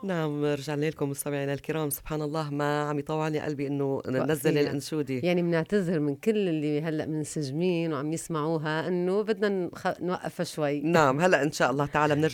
نعم، رجعنا لكم مستمعينا الكرام. سبحان الله ما عم يطوعني قلبي إنه ننزّل وقفينا، الأنشودة. يعني بنعتذر من كل اللي هلأ منسجمين وعم يسمعوها إنه بدنا نوقّفها شوي. نعم، هلأ إن شاء الله تعالى